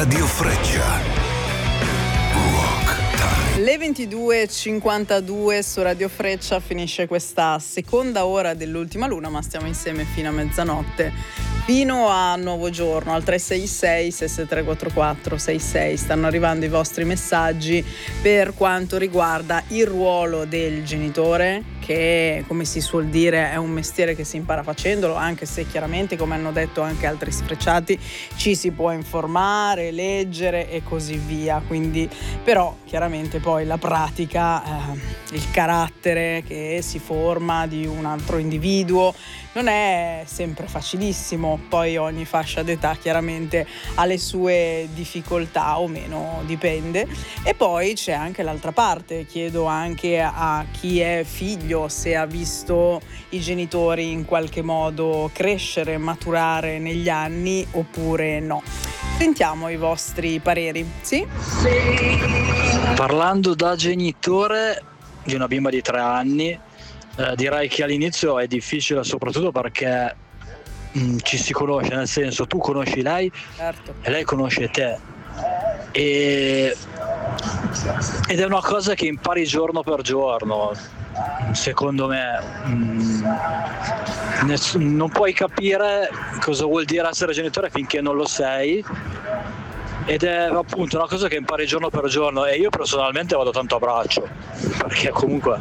Radio Freccia. Le 22:52 su Radio Freccia finisce questa seconda ora dell'ultima luna, ma stiamo insieme fino a mezzanotte, fino a nuovo giorno, al 366 67344 66. Stanno arrivando i vostri messaggi per quanto riguarda il ruolo del genitore, che, come si suol dire, è un mestiere che si impara facendolo, anche se chiaramente, come hanno detto anche altri sfrecciati, ci si può informare, leggere e così via. Quindi, però, chiaramente poi la pratica, il carattere che si forma di un altro individuo non è sempre facilissimo. Poi ogni fascia d'età chiaramente ha le sue difficoltà o meno, dipende. E poi c'è anche l'altra parte. Chiedo anche a chi è figlio se ha visto i genitori in qualche modo crescere, maturare negli anni oppure no. Sentiamo i vostri pareri. Sì? Parlando da genitore di una bimba di 3 anni, direi che all'inizio è difficile, soprattutto perché ci si conosce, nel senso, tu conosci lei, Certo. E lei conosce te, ed è una cosa che impari giorno per giorno. Secondo me non puoi capire cosa vuol dire essere genitore finché non lo sei, ed è appunto una cosa che impari giorno per giorno. E io personalmente vado tanto a braccio, perché comunque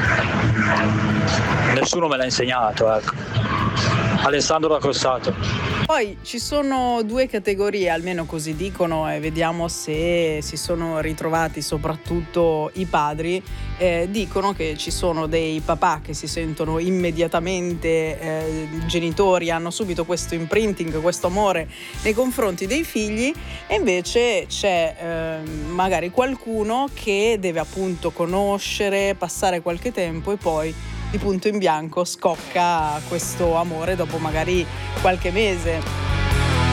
nessuno me l'ha insegnato, ecco. Alessandro da Cossato. Poi ci sono due categorie, almeno così dicono, e vediamo se si sono ritrovati soprattutto i padri. Dicono che ci sono dei papà che si sentono immediatamente genitori, hanno subito questo imprinting, questo amore nei confronti dei figli, e invece c'è magari qualcuno che deve appunto conoscere, passare qualche tempo e poi di punto in bianco scocca questo amore dopo magari qualche mese.